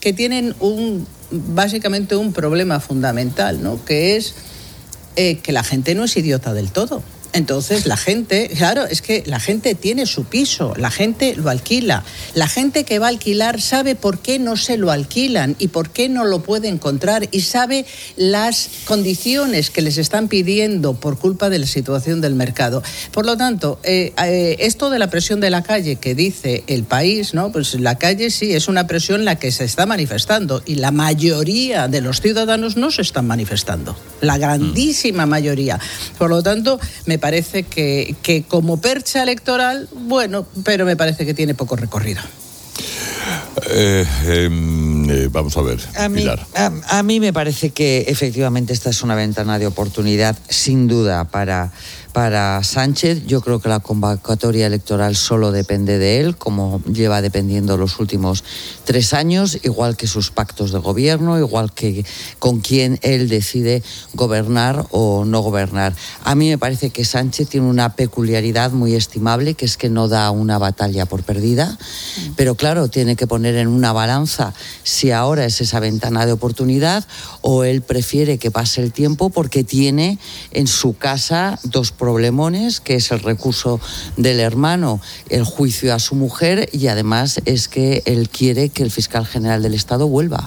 que tienen básicamente un problema fundamental, ¿no? Que es que la gente no es idiota del todo. Entonces la gente, claro, es que la gente tiene su piso, la gente lo alquila. La gente que va a alquilar sabe por qué no se lo alquilan y por qué no lo puede encontrar y sabe las condiciones que les están pidiendo por culpa de la situación del mercado. Por lo tanto, esto de la presión de la calle que dice El País, ¿no? Pues la calle sí es una presión la que se está manifestando y la mayoría de los ciudadanos no se están manifestando, la grandísima mayoría. Por lo tanto, me parece que como percha electoral, bueno, pero me parece que tiene poco recorrido. Vamos a ver, Pilar. A mí me parece que efectivamente esta es una ventana de oportunidad, sin duda, para Sánchez. Yo creo que la convocatoria electoral solo depende de él, como lleva dependiendo los últimos 3 años, igual que sus pactos de gobierno, igual que con quién él decide gobernar o no gobernar. A mí me parece que Sánchez tiene una peculiaridad muy estimable, que es que no da una batalla por perdida, pero claro, tiene que poner en una balanza si ahora es esa ventana de oportunidad o él prefiere que pase el tiempo porque tiene en su casa 2 problemones, que es el recurso del hermano, el juicio a su mujer y además es que él quiere que el fiscal general del Estado vuelva.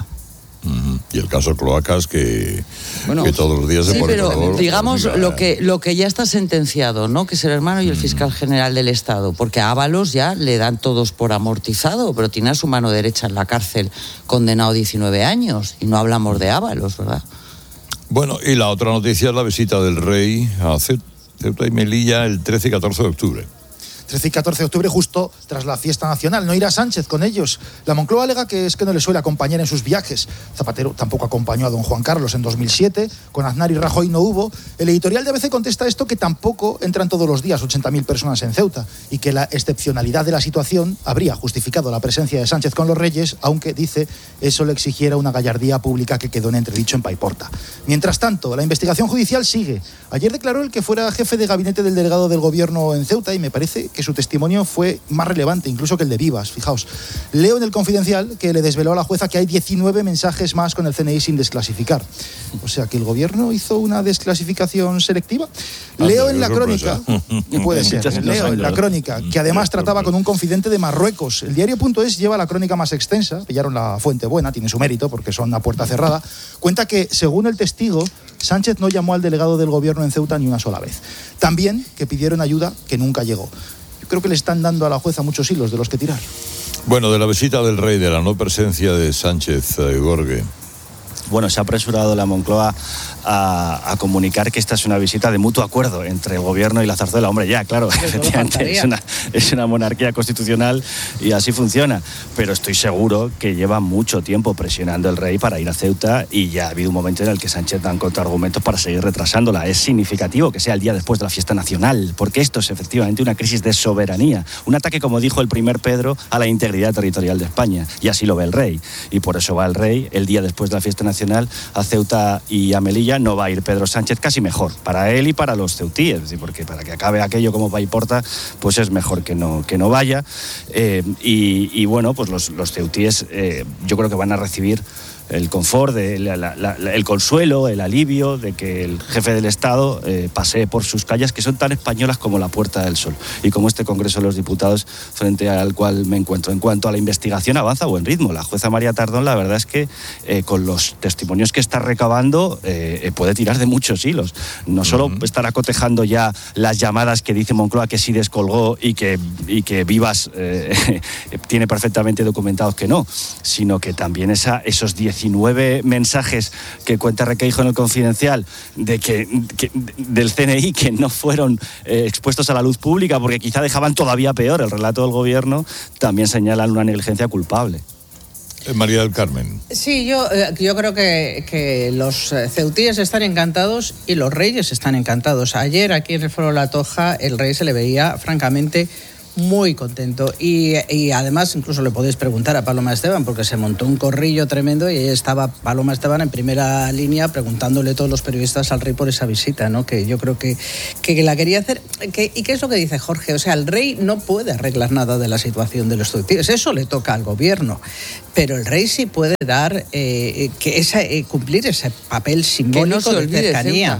Y el caso Cloacas que todos los días se pone pero color, digamos lo que ya está sentenciado, ¿no? Que es el hermano y el fiscal general del Estado, porque a Ábalos ya le dan todos por amortizado, pero tiene a su mano derecha en la cárcel condenado 19 años y no hablamos de Ábalos, ¿verdad? Bueno, y la otra noticia es la visita del rey a Ceuta y Melilla el 13 y 14 de octubre. 13 y 14 de octubre, justo tras la fiesta nacional. No irá Sánchez con ellos. La Moncloa alega que es que no le suele acompañar en sus viajes. Zapatero tampoco acompañó a don Juan Carlos en 2007. Con Aznar y Rajoy no hubo. El editorial de ABC contesta esto, que tampoco entran todos los días 80.000 personas en Ceuta y que la excepcionalidad de la situación habría justificado la presencia de Sánchez con los reyes, aunque, dice, eso le exigiera una gallardía pública que quedó en entredicho en Paiporta. Mientras tanto, la investigación judicial sigue. Ayer declaró el que fuera jefe de gabinete del delegado del gobierno en Ceuta y me parece que su testimonio fue más relevante incluso que el de Vivas. Fijaos, leo en el Confidencial que le desveló a la jueza que hay 19 mensajes más con el CNI sin desclasificar. O sea, que el gobierno hizo una desclasificación selectiva. Leo en la crónica, puede ser, leo en la crónica, que además trataba con un confidente de Marruecos. El diario.es lleva la crónica más extensa, pillaron la fuente buena, tiene su mérito porque son a puerta cerrada. Cuenta que, según el testigo, Sánchez no llamó al delegado del gobierno en Ceuta ni una sola vez. También que pidieron ayuda que nunca llegó. Creo que le están dando a la jueza muchos hilos de los que tirar. Bueno, de la visita del rey, de la no presencia de Sánchez, Gorge. Bueno, se ha apresurado la Moncloa a comunicar que esta es una visita de mutuo acuerdo entre el gobierno y la zarzuela. Hombre, ya, claro, efectivamente es una monarquía constitucional y así funciona. Pero estoy seguro que lleva mucho tiempo presionando el rey para ir a Ceuta y ya ha habido un momento en el que Sánchez da contraargumentos para seguir retrasándola. Es significativo que sea el día después de la fiesta nacional, porque esto es efectivamente una crisis de soberanía. Un ataque, como dijo el primer Pedro, a la integridad territorial de España. Y así lo ve el rey. Y por eso va el rey el día después de la fiesta nacional a Ceuta y a Melilla. No va a ir Pedro Sánchez, casi mejor para él y para los ceutíes, es decir, porque para que acabe aquello como Paiporta, pues es mejor que no vaya. Y bueno, pues los ceutíes yo creo que van a recibir el confort, el consuelo, el alivio de que el jefe del Estado pasee por sus calles, que son tan españolas como la Puerta del Sol y como este Congreso de los Diputados frente al cual me encuentro. En cuanto a la investigación, avanza a buen ritmo. La jueza María Tardón, la verdad es que con los testimonios que está recabando puede tirar de muchos hilos. No solo estará cotejando ya las llamadas que dice Moncloa que sí descolgó y que Vivas tiene perfectamente documentados que no, sino que también esos 19 mensajes que cuenta Requeijo en el Confidencial del CNI que no fueron expuestos a la luz pública porque quizá dejaban todavía peor el relato del gobierno, también señalan una negligencia culpable. María del Carmen. Sí, yo creo que los ceutíes están encantados y los reyes están encantados. Ayer aquí en el Foro La Toja el rey se le veía francamente muy contento. Y además incluso le podéis preguntar a Paloma Esteban, porque se montó un corrillo tremendo y estaba Paloma Esteban en primera línea preguntándole a todos los periodistas al rey por esa visita, ¿no? Que yo creo que la quería hacer. ¿Y qué es lo que dice Jorge? O sea, el rey no puede arreglar nada de la situación de los tuttíes, eso le toca al gobierno. Pero el rey sí puede dar, cumplir ese papel simbólico de cercanía.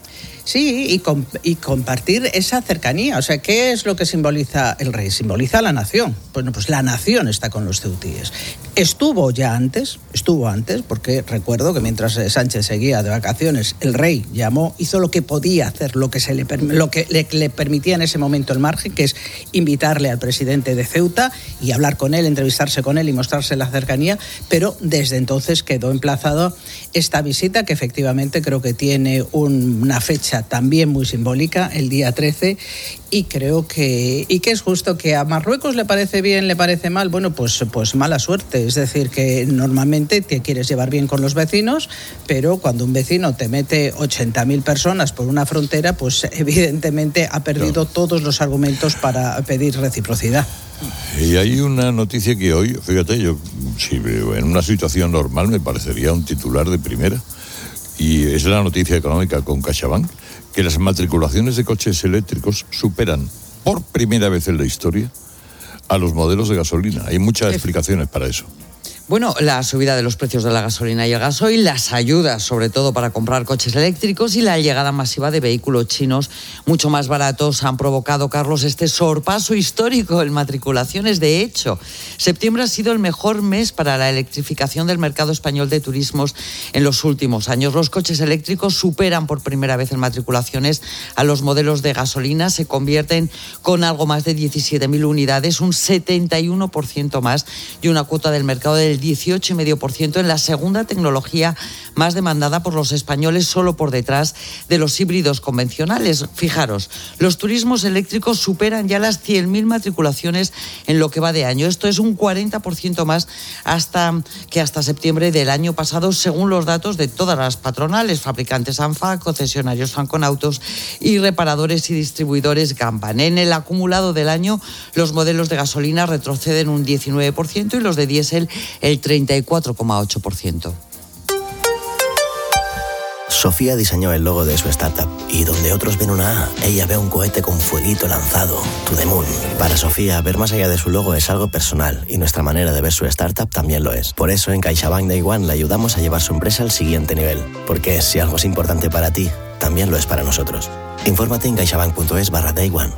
Sí, y compartir esa cercanía. O sea, ¿qué es lo que simboliza el rey? Simboliza la nación. Bueno, pues la nación está con los ceutíes. Estuvo antes, porque recuerdo que mientras Sánchez seguía de vacaciones, el rey hizo lo que podía hacer, lo que le permitía en ese momento el margen, que es invitarle al presidente de Ceuta y hablar con él, entrevistarse con él y mostrarse la cercanía, pero desde entonces quedó emplazada esta visita, que efectivamente creo que tiene una fecha también muy simbólica, el día 13, y creo que es justo. Que a Marruecos le parece bien, le parece mal, bueno, pues mala suerte. Es decir, que normalmente te quieres llevar bien con los vecinos, pero cuando un vecino te mete 80.000 personas por una frontera, pues evidentemente ha perdido todos los argumentos para pedir reciprocidad. Y hay una noticia que hoy, fíjate, yo si en una situación normal me parecería un titular de primera, y es la noticia económica con CaixaBank, que las matriculaciones de coches eléctricos superan por primera vez en la historia a los modelos de gasolina. Hay muchas explicaciones para eso. Bueno, la subida de los precios de la gasolina y el gasoil, las ayudas sobre todo para comprar coches eléctricos y la llegada masiva de vehículos chinos mucho más baratos han provocado, Carlos, este sorpaso histórico en matriculaciones. De hecho, septiembre ha sido el mejor mes para la electrificación del mercado español de turismos en los últimos años. Los coches eléctricos superan por primera vez en matriculaciones a los modelos de gasolina, se convierten con algo más de 17.000 unidades, un 71% más, y una cuota del mercado del 18,5% en la segunda tecnología más demandada por los españoles, solo por detrás de los híbridos convencionales. Fijaros, los turismos eléctricos superan ya las 100.000 matriculaciones en lo que va de año. Esto es un 40% más hasta septiembre del año pasado, según los datos de todas las patronales, fabricantes ANFA, concesionarios Franconautos y reparadores y distribuidores Gamban. En el acumulado del año, los modelos de gasolina retroceden un 19% y los de diésel el 34,8%. Sofía diseñó el logo de su startup y donde otros ven una A, ella ve un cohete con fueguito lanzado, To The Moon. Para Sofía, ver más allá de su logo es algo personal y nuestra manera de ver su startup también lo es. Por eso en CaixaBank Day One le ayudamos a llevar su empresa al siguiente nivel. Porque si algo es importante para ti, también lo es para nosotros. Infórmate en caixabank.es/Day One.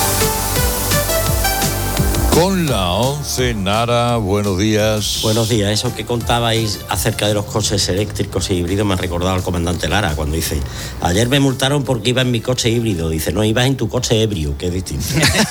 Con la 11, Nara, buenos días. Buenos días. Eso que contabais acerca de los coches eléctricos e híbridos me ha recordado al comandante Lara cuando dice: ayer me multaron porque iba en mi coche híbrido. Dice: no, ibas en tu coche ebrio, que es distinto.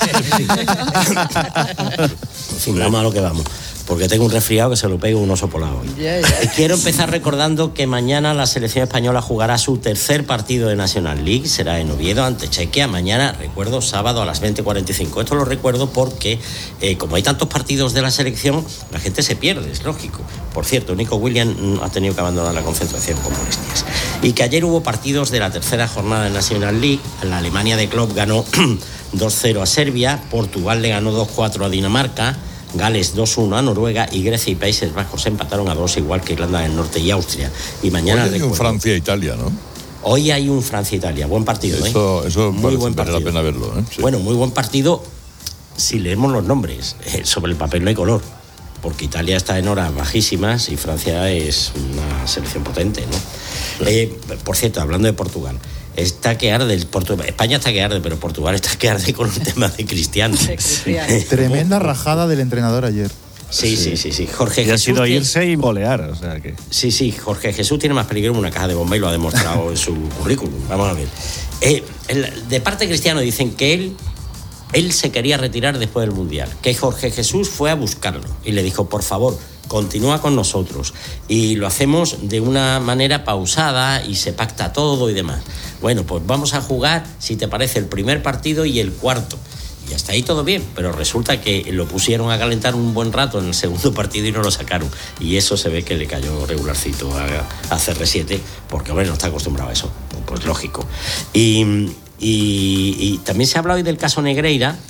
En fin, vamos a lo que vamos, porque tengo un resfriado que se lo pego un oso polar hoy. Quiero empezar recordando que mañana la selección española jugará su tercer partido de National League, será en Oviedo ante Chequia, mañana, recuerdo, sábado a las 20:45. Esto lo recuerdo porque como hay tantos partidos de la selección, la gente se pierde, es lógico. Por cierto, Nico Williams ha tenido que abandonar la concentración con molestias. Y que ayer hubo partidos de la tercera jornada de National League. La Alemania de Klopp ganó 2-0 a Serbia, Portugal le ganó 2-4 a Dinamarca, Gales 2-1 a Noruega y Grecia y Países Bajos empataron a 2, igual que Irlanda del Norte y Austria. Y mañana hoy hay un Francia-Italia, ¿no? Hoy hay un Francia-Italia, buen partido. Eso muy buen partido. Vale la pena verlo. Sí. Bueno, muy buen partido si leemos los nombres. Sobre el papel no hay color, porque Italia está en horas bajísimas y Francia es una selección potente, ¿no? Por cierto, hablando de Portugal, está que arde, España está que arde, pero Portugal está que arde con un tema de Cristiano. Tremenda rajada del entrenador ayer. Sí. Jorge Jesús ha sido irse y golear, o sea que... Sí, Jorge Jesús tiene más peligro que una caja de bomba y lo ha demostrado en su currículum. Vamos a ver. De parte de Cristiano dicen que él se quería retirar después del Mundial, que Jorge Jesús fue a buscarlo y le dijo: por favor, continúa con nosotros, y lo hacemos de una manera pausada y se pacta todo y demás. Bueno, pues vamos a jugar, si te parece, el primer partido y el cuarto. Y hasta ahí todo bien, pero resulta que lo pusieron a calentar un buen rato en el segundo partido y no lo sacaron. Y eso se ve que le cayó regularcito a CR7, porque, hombre, no está acostumbrado a eso. Pues lógico. Y también se ha hablado hoy del caso Negreira,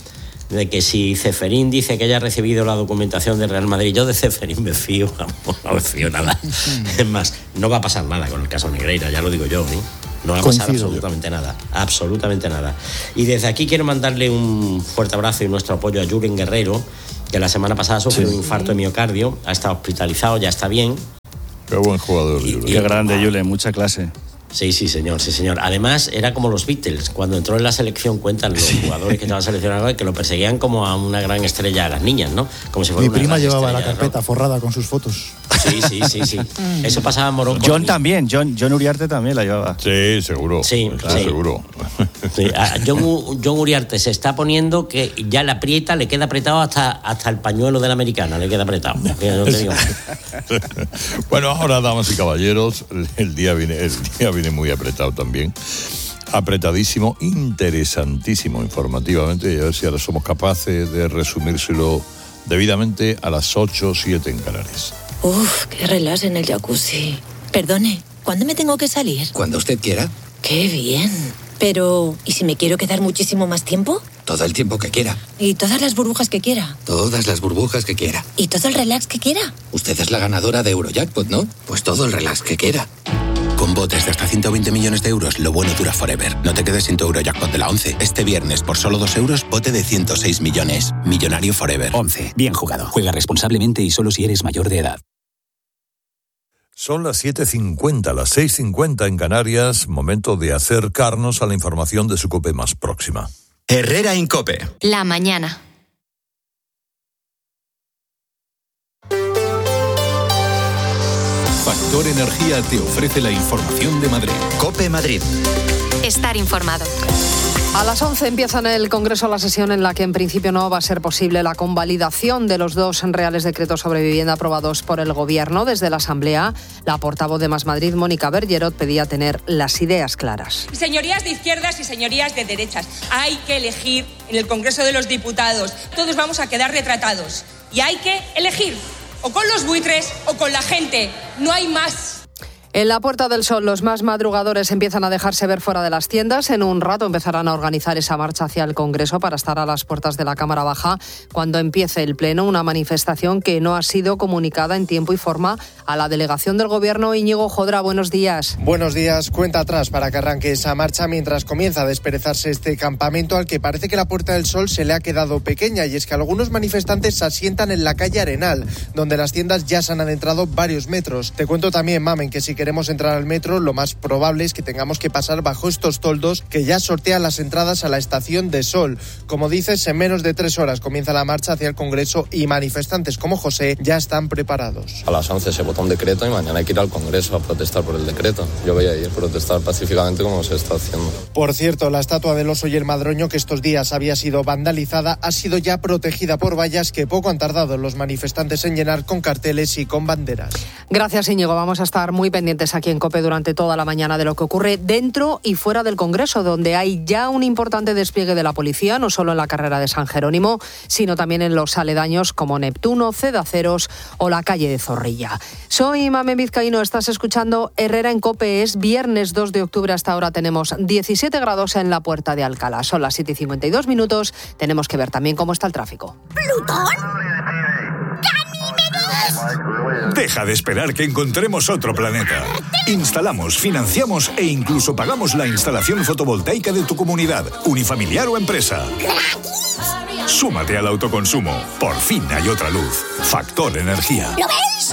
de que si Ceferín dice que haya recibido la documentación del Real Madrid, yo de Ceferín me fío, no me fío nada. Es más, no va a pasar nada con el caso Negreira, ya lo digo yo, ¿eh? No va a pasar absolutamente nada, absolutamente nada. Y desde aquí quiero mandarle un fuerte abrazo y nuestro apoyo a Julen Guerrero, que la semana pasada sufrió un infarto de miocardio, ha estado hospitalizado, ya está bien. Qué buen jugador, Julen. Qué grande, Julen, mucha clase. Sí, señor. Además, era como los Beatles. Cuando entró en la selección, cuentan los jugadores que estaban seleccionados que lo perseguían como a una gran estrella a las niñas, ¿no? Como si fuera Mi prima llevaba la estrella, carpeta forrada con sus fotos. Sí. Eso pasaba en Morocco. John también, John Uriarte también la llevaba. Sí, seguro. Sí. Seguro. Sí, a John Uriarte se está poniendo que ya la aprieta, le queda apretado hasta el pañuelo de la americana, le queda apretado. No te digo. Bueno, ahora, damas y caballeros, el día viene muy apretado también. Apretadísimo, interesantísimo informativamente, y a ver si ahora somos capaces de resumírselo debidamente a las 8 o 7 en Canarias. Uf, qué relax en el jacuzzi. Perdone, ¿cuándo me tengo que salir? Cuando usted quiera. Qué bien. Pero, ¿y si me quiero quedar muchísimo más tiempo? Todo el tiempo que quiera. ¿Y todas las burbujas que quiera? Todas las burbujas que quiera. ¿Y todo el relax que quiera? Usted es la ganadora de Eurojackpot, ¿no? Pues todo el relax que quiera. Con botes de hasta 120 millones de euros, lo bueno dura forever. No te quedes sin tu Eurojackpot de la 11. Este viernes, por solo 2 euros, bote de 106 millones. Millonario forever. 11. Bien jugado. Juega responsablemente y solo si eres mayor de edad. Son las 7:50, las 6:50 en Canarias. Momento de acercarnos a la información de su COPE más próxima. Herrera en COPE. La mañana. Factor Energía te ofrece la información de Madrid. COPE Madrid. Estar informado. A las 11 empieza en el Congreso la sesión en la que en principio no va a ser posible la convalidación de los 2 reales decretos sobre vivienda aprobados por el Gobierno. Desde la Asamblea, la portavoz de Más Madrid, Mónica Bergerot, pedía tener las ideas claras. Señorías de izquierdas y señorías de derechas, hay que elegir en el Congreso de los Diputados. Todos vamos a quedar retratados y hay que elegir o con los buitres o con la gente. No hay más. En la Puerta del Sol, los más madrugadores empiezan a dejarse ver fuera de las tiendas. En un rato empezarán a organizar esa marcha hacia el Congreso para estar a las puertas de la Cámara Baja cuando empiece el Pleno, una manifestación que no ha sido comunicada en tiempo y forma a la delegación del Gobierno. Íñigo Jodra, buenos días. Buenos días. Cuenta atrás para que arranque esa marcha mientras comienza a desperezarse este campamento al que parece que la Puerta del Sol se le ha quedado pequeña, y es que algunos manifestantes se asientan en la calle Arenal, donde las tiendas ya se han adentrado varios metros. Te cuento también, Mamen, que si queremos entrar al metro, lo más probable es que tengamos que pasar bajo estos toldos que ya sortean las entradas a la Estación de Sol. Como dices, en menos de 3 horas comienza la marcha hacia el Congreso y manifestantes como José ya están preparados. A las 11 se vota un decreto y mañana hay que ir al Congreso a protestar por el decreto. Yo voy a ir a protestar pacíficamente como se está haciendo. Por cierto, la estatua del oso y el madroño, que estos días había sido vandalizada, ha sido ya protegida por vallas que poco han tardado los manifestantes en llenar con carteles y con banderas. Gracias, Íñigo. Vamos a estar muy pendientes aquí en COPE durante toda la mañana de lo que ocurre dentro y fuera del Congreso, donde hay ya un importante despliegue de la policía, no solo en la carrera de San Jerónimo, sino también en los aledaños como Neptuno, Cedaceros o la calle de Zorrilla. Soy Mamen Vizcaíno, estás escuchando Herrera en COPE. Es viernes 2 de octubre, hasta ahora tenemos 17 grados en la Puerta de Alcalá. Son las 7:52 minutos. Tenemos que ver también cómo está el tráfico. ¿Plutón? Deja de esperar que encontremos otro planeta. Instalamos, financiamos e incluso pagamos la instalación fotovoltaica de tu comunidad, unifamiliar o empresa. Súmate al autoconsumo. Por fin hay otra luz. Factor Energía. ¿Lo veis?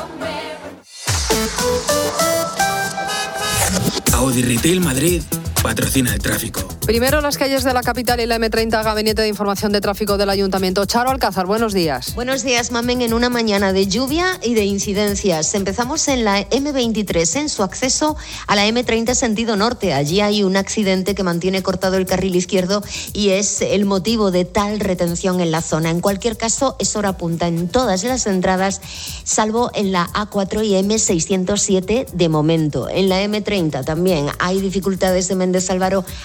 Audi Retail Madrid patrocina el tráfico. Primero las calles de la capital y la M30, Gabinete de Información de Tráfico del Ayuntamiento. Charo Alcázar, buenos días. Buenos días, Mamen, en una mañana de lluvia y de incidencias. Empezamos en la M23, en su acceso a la M30 sentido norte. Allí hay un accidente que mantiene cortado el carril izquierdo y es el motivo de tal retención en la zona. En cualquier caso, es hora punta en todas las entradas, salvo en la A4 y M607 de momento. En la M30 también hay dificultades de Méndez Álvaro a Costa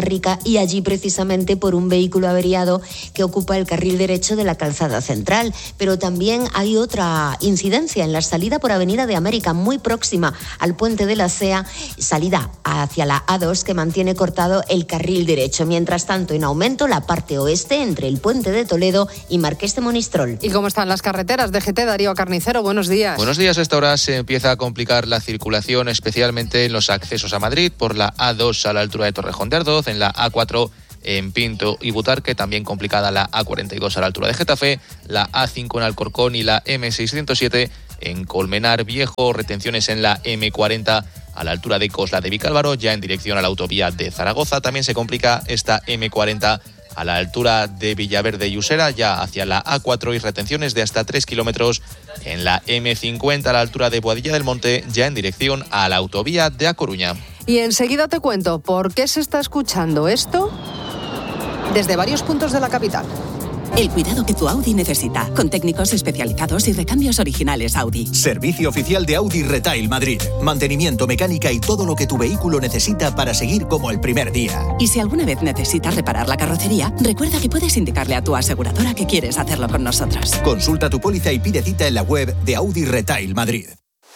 Rica y allí precisamente por un vehículo averiado que ocupa el carril derecho de la calzada central. Pero también hay otra incidencia en la salida por Avenida de América, muy próxima al puente de la CEA, salida hacia la A2 que mantiene cortado el carril derecho. Mientras tanto, en aumento la parte oeste entre el puente de Toledo y Marqués de Monistrol. ¿Y cómo están las carreteras? DGT, Darío Carnicero, buenos días. Buenos días. A esta hora se empieza a complicar la circulación, especialmente en los accesos a Madrid, por la A2 a la altura de Torrejón de Ardoz, en la A4 en Pinto y Butarque, también complicada la A42 a la altura de Getafe, la A5 en Alcorcón y la M607 en Colmenar Viejo, retenciones en la M40 a la altura de Cosla de Vicálvaro, ya en dirección a la autovía de Zaragoza. También se complica esta M40 a la altura de Villaverde y Usera, ya hacia la A4, y retenciones de hasta 3 kilómetros en la M50 a la altura de Boadilla del Monte, ya en dirección a la autovía de A Coruña. Y enseguida te cuento por qué se está escuchando esto desde varios puntos de la capital. El cuidado que tu Audi necesita, con técnicos especializados y recambios originales Audi. Servicio oficial de Audi Retail Madrid. Mantenimiento, mecánica y todo lo que tu vehículo necesita para seguir como el primer día. Y si alguna vez necesitas reparar la carrocería, recuerda que puedes indicarle a tu aseguradora que quieres hacerlo con nosotros. Consulta tu póliza y pide cita en la web de Audi Retail Madrid.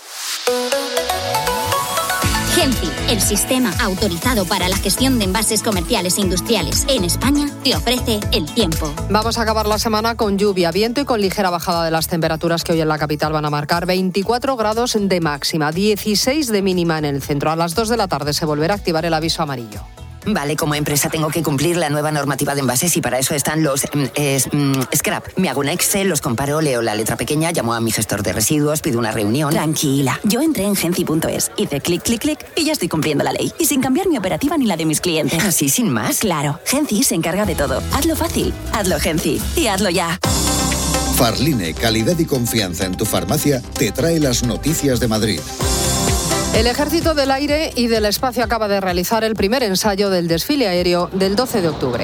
Genfi, el sistema autorizado para la gestión de envases comerciales e industriales en España, te ofrece el tiempo. Vamos a acabar la semana con lluvia, viento y con ligera bajada de las temperaturas que hoy en la capital van a marcar 24 grados de máxima, 16 de mínima en el centro. A las 2 de la tarde se volverá a activar el aviso amarillo. Vale, como empresa tengo que cumplir la nueva normativa de envases y para eso están los scrap. Me hago un Excel, los comparo, leo la letra pequeña, llamo a mi gestor de residuos, pido una reunión. Tranquila, yo entré en genci.es, hice clic, clic, clic y ya estoy cumpliendo la ley. Y sin cambiar mi operativa ni la de mis clientes. ¿Así sin más? Claro, Genci se encarga de todo. Hazlo fácil, hazlo Genci y hazlo ya. Farline, calidad y confianza en tu farmacia, te trae las noticias de Madrid. El Ejército del Aire y del Espacio acaba de realizar el primer ensayo del desfile aéreo del 12 de octubre.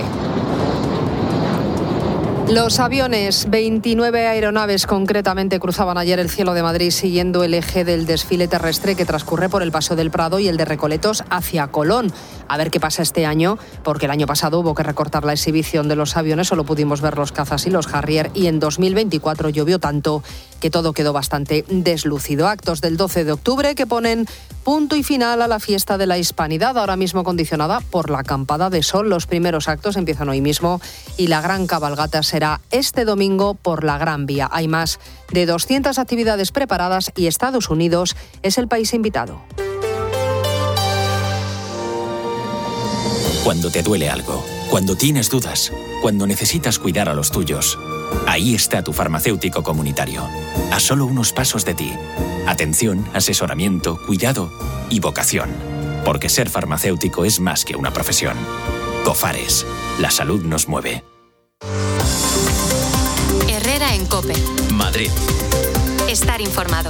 Los aviones, 29 aeronaves concretamente, cruzaban ayer el cielo de Madrid siguiendo el eje del desfile terrestre que transcurre por el Paseo del Prado y el de Recoletos hacia Colón. A ver qué pasa este año, porque el año pasado hubo que recortar la exhibición de los aviones, solo pudimos ver los cazas y los Harrier, y en 2024 llovió tanto que todo quedó bastante deslucido. Actos del 12 de octubre que ponen punto y final a la fiesta de la Hispanidad, ahora mismo condicionada por la acampada de sol. Los primeros actos empiezan hoy mismo y la gran cabalgata será este domingo por la Gran Vía. Hay más de 200 actividades preparadas y Estados Unidos es el país invitado. Cuando te duele algo, cuando tienes dudas, cuando necesitas cuidar a los tuyos, ahí está tu farmacéutico comunitario, a solo unos pasos de ti. Atención, asesoramiento, cuidado y vocación. Porque ser farmacéutico es más que una profesión. Cofares, la salud nos mueve. Herrera en COPE. Madrid. Estar informado.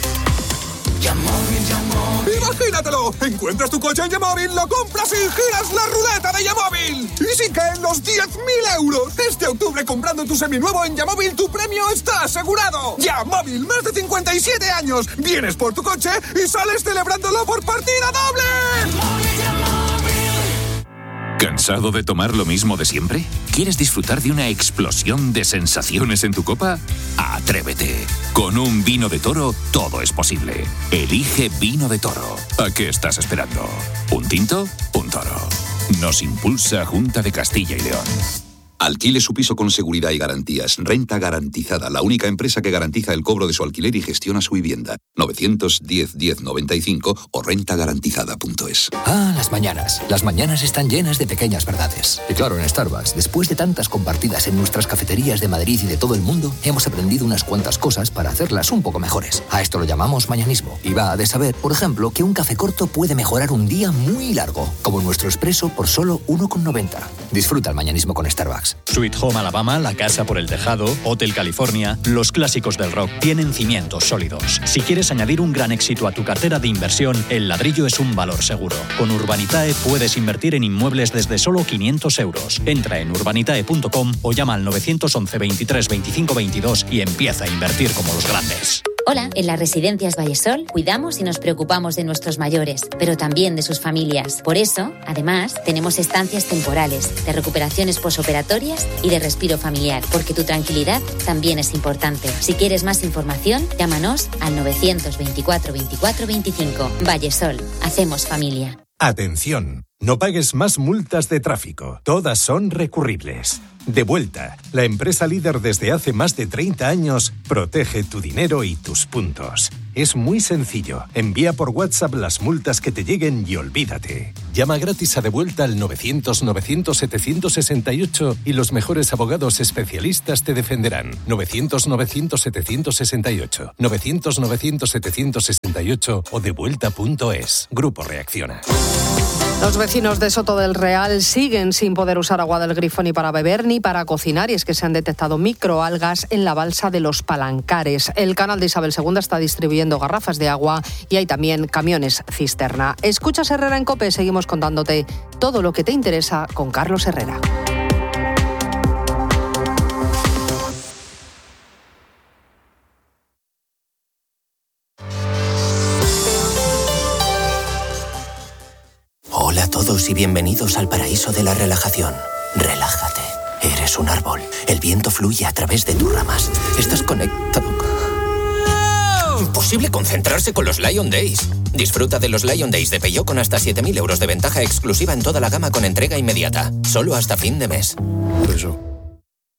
¡Imagínatelo! Encuentras tu coche en Yamóvil, lo compras y giras la ruleta de Yamóvil. Y si caen los 10.000 euros. Este octubre, comprando tu seminuevo en Yamóvil, tu premio está asegurado. Yamóvil, más de 57 años. Vienes por tu coche y sales celebrándolo por partida doble. ¿Cansado de tomar lo mismo de siempre? ¿Quieres disfrutar de una explosión de sensaciones en tu copa? ¡Atrévete! Con un vino de Toro todo es posible. Elige Vino de Toro. ¿A qué estás esperando? ¿Un tinto? Un Toro. Nos impulsa Junta de Castilla y León. Alquile su piso con seguridad y garantías. Renta Garantizada, la única empresa que garantiza el cobro de su alquiler y gestiona su vivienda. 910-1095 o rentagarantizada.es. Ah, las mañanas. Las mañanas están llenas de pequeñas verdades. Y claro, en Starbucks, después de tantas compartidas en nuestras cafeterías de Madrid y de todo el mundo, hemos aprendido unas cuantas cosas para hacerlas un poco mejores. A esto lo llamamos mañanismo. Y va de saber, por ejemplo, que un café corto puede mejorar un día muy largo, como nuestro expreso por solo 1,90. Disfruta el mañanismo con Starbucks. Sweet Home Alabama, La Casa por el Tejado, Hotel California, los clásicos del rock tienen cimientos sólidos. Si quieres añadir un gran éxito a tu cartera de inversión, el ladrillo es un valor seguro. Con Urbanitae puedes invertir en inmuebles desde solo 500 euros. Entra en urbanitae.com o llama al 911 23 25 22 y empieza a invertir como los grandes. Hola, en las residencias Vallesol cuidamos y nos preocupamos de nuestros mayores, pero también de sus familias. Por eso, además, tenemos estancias temporales, de recuperaciones posoperatorias y de respiro familiar, porque tu tranquilidad también es importante. Si quieres más información, llámanos al 924 24 25. Vallesol, hacemos familia. Atención, no pagues más multas de tráfico. Todas son recurribles. Devuelta, la empresa líder desde hace más de 30 años, protege tu dinero y tus puntos. Es muy sencillo. Envía por WhatsApp las multas que te lleguen y olvídate. Llama gratis a Devuelta al 900-900-768 y los mejores abogados especialistas te defenderán. 900-900-768. 900-900-768 o devuelta.es. Grupo Reacciona. Los vecinos de Soto del Real siguen sin poder usar agua del grifo ni para beber ni para cocinar, y es que se han detectado microalgas en la balsa de los Palancares. El canal de Isabel II está distribuyendo garrafas de agua y hay también camiones cisterna. Escuchas Herrera en COPE, seguimos contándote todo lo que te interesa con Carlos Herrera. Hola a todos y bienvenidos al paraíso de la relajación. Relájate. Eres un árbol. El viento fluye a través de tus ramas. Estás conectado. Imposible concentrarse con los Lion Days. Disfruta de los Lion Days de Peugeot con hasta 7.000 euros de ventaja exclusiva en toda la gama con entrega inmediata. Solo hasta fin de mes. Eso.